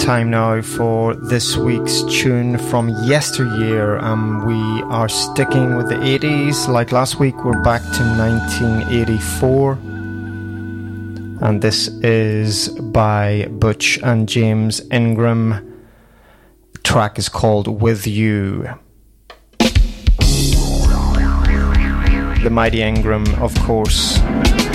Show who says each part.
Speaker 1: time now for this week's tune from yesteryear. We are sticking with the 80s. Like last week, we're back to 1984. And this is by Butch and James Ingram. The track is called With You. The mighty Ingram, of course.